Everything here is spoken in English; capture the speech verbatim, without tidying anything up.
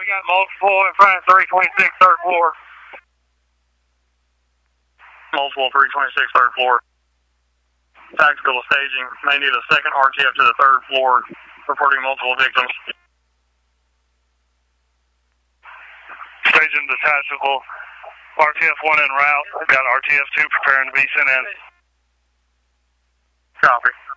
We got multiple in front of three twenty-six, third floor. Multiple three twenty-six, third floor. Tactical staging. May need a second R T F to the third floor, reporting multiple victims. Staging the tactical. R T F one en route. Got R T F two preparing to be sent in. Copy.